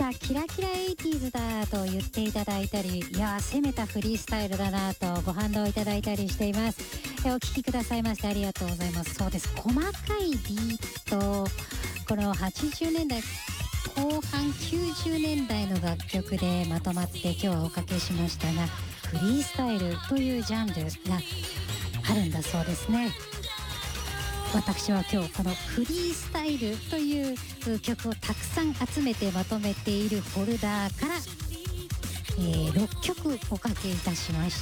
わキラキラエイティーズだと言っていただいたり、いや攻めたフリースタイルだなとご反応いただいたりしています。お聞きくださいましてありがとうございます。そうです、細かいビート、この80年代後半90年代の楽曲でまとまって今日はおかけしましたが、フリースタイルというジャンルがあるんだそうですね。私は今日このフリースタイルという曲をたくさん集めてまとめているフォルダーから、6曲おかけいたしました。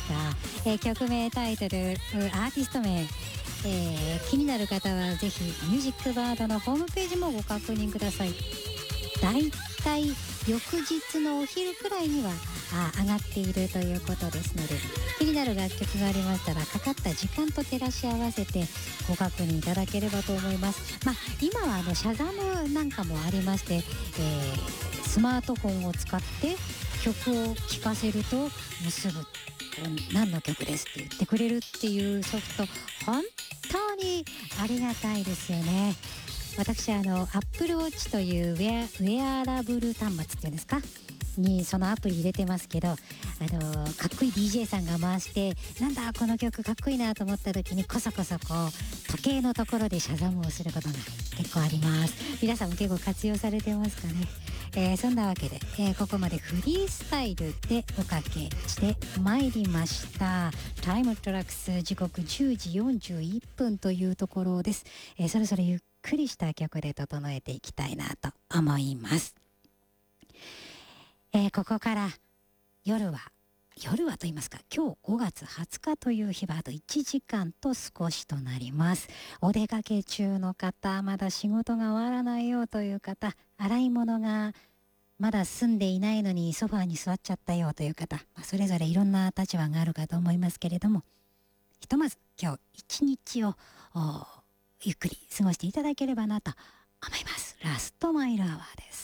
曲名、タイトル、アーティスト名、気になる方はぜひミュージックバードのホームページもご確認ください。だいたい翌日のお昼くらいには上がっているということですので、気になる楽曲がありましたらかかった時間と照らし合わせてご確認いただければと思います。今はシャザムなんかもありまして、スマートフォンを使って曲を聴かせるともうすぐ何の曲ですって言ってくれるっていうソフト、本当にありがたいですよね。私Apple Watch というウェアラブル端末っていうんですかにそのアプリ入れてますけど、かっこいい DJ さんが回して、なんだこの曲かっこいいなと思った時にこそこそ時計のところでシャザムをすることが結構あります。皆さんも結構活用されてますかね。そんなわけで、ここまでフリースタイルでおかけしてまいりました。タイムトラックス、時刻10時41分というところです。それぞれゆっくりした曲で整えていきたいなと思います。ここから夜はと言いますか、今日5月20日という日はあと1時間と少しとなります。お出かけ中の方、まだ仕事が終わらないよという方、洗い物がまだ済んでいないのにソファーに座っちゃったよという方、それぞれいろんな立場があるかと思いますけれども、ひとまず今日一日をゆっくり過ごしていただければなと思います。ラストマイルアワーです。